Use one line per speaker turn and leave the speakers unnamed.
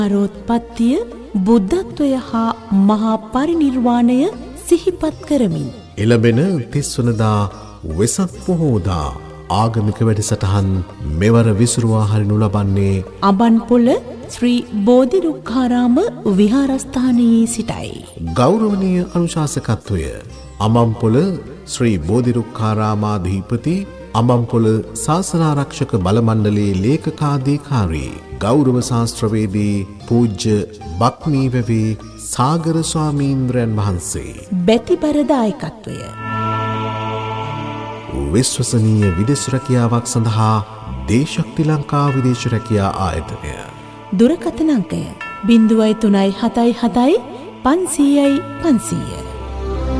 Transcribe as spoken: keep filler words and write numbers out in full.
ආරෝත්පත්තිය බුද්ධත්වය හා මහා පරිනිර්වාණය සිහිපත් කරමින්
එළඹෙන තිස් වනදා වෙසක් පොහෝදා ආගමික වැඩසටහන් මෙවර විසුරුවා හරිනු ලබන්නේ
අබන්පොළ ශ්‍රී බෝධිරුක්ඛාරාම විහාරස්ථානයේ සිටයි.
ගෞරවනීය අනුශාසකත්වය අමම්පොළ ශ්‍රී බෝධිරුක්ඛාරාමාධිපති අමම්පොළ ශාසනාරක්ෂක බල මණ්ඩලයේ ලේකකාධිකාරී ගෞරව ශාස්ත්‍රවේදී පූජ්‍ය බක්මීවැවේ සාගර ස්වාමීන්ද්‍රයන් වහන්සේ
බැතිබර දායකත්වය
විශ්වසනීය විදේශ රැකියාවක් සඳහා දේශක්ති ලංකා විදේශ රැකියා ආයතනය
දුරකථන අංකය බිංදුවයි තුනයි හතයි හතයි පන්සීයයි පන්සීය